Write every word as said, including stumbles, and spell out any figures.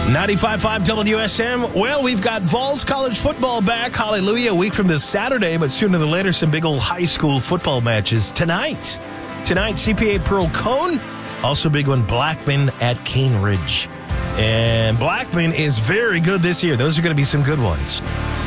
ninety-five point five W S M. Well, we've got Vols college football back. Hallelujah. A week from this Saturday, but sooner than later, some big old high school football matches tonight. Tonight, C P A Pearl Cone. Also big one, Blackman at Cane Ridge. And Blackman is very good this year. Those are going to be some good ones.